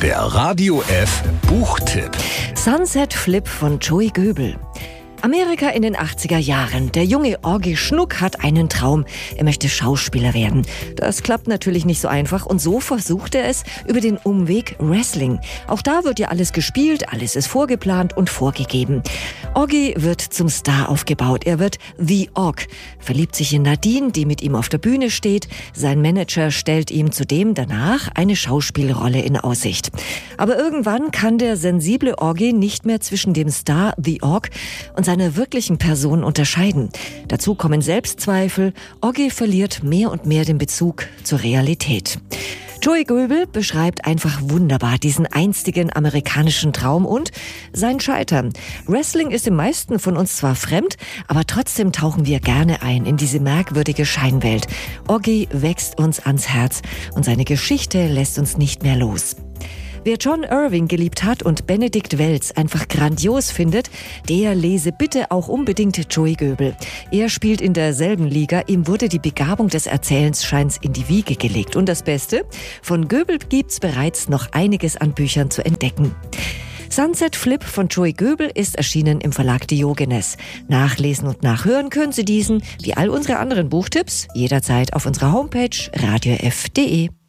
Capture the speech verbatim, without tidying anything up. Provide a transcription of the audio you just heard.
Der Radio F Buchtipp. Sunset Flip von Joey Goebel. Amerika in den achtziger Jahren. Der junge Orgi Schnuck hat einen Traum. Er möchte Schauspieler werden. Das klappt natürlich nicht so einfach und so versucht er es über den Umweg Wrestling. Auch da wird ja alles gespielt, alles ist vorgeplant und vorgegeben. Orgi wird zum Star aufgebaut. Er wird The Org, verliebt sich in Nadine, die mit ihm auf der Bühne steht. Sein Manager stellt ihm zudem danach eine Schauspielrolle in Aussicht. Aber irgendwann kann der sensible Orgi nicht mehr zwischen dem Star The Org und seiner wirklichen Person unterscheiden. Dazu kommen Selbstzweifel. Orgi verliert mehr und mehr den Bezug zur Realität. Joey Goebel beschreibt einfach wunderbar diesen einstigen amerikanischen Traum und sein Scheitern. Wrestling ist den meisten von uns zwar fremd, aber trotzdem tauchen wir gerne ein in diese merkwürdige Scheinwelt. Orgi wächst uns ans Herz und seine Geschichte lässt uns nicht mehr los. Wer John Irving geliebt hat und Benedikt Wells einfach grandios findet, der lese bitte auch unbedingt Joey Goebel. Er spielt in derselben Liga, ihm wurde die Begabung des Erzählens scheint's in die Wiege gelegt. Und das Beste, von Goebel gibt's bereits noch einiges an Büchern zu entdecken. Sunset Flip von Joey Goebel ist erschienen im Verlag Diogenes. Nachlesen und nachhören können Sie diesen, wie all unsere anderen Buchtipps, jederzeit auf unserer Homepage radio f punkt de.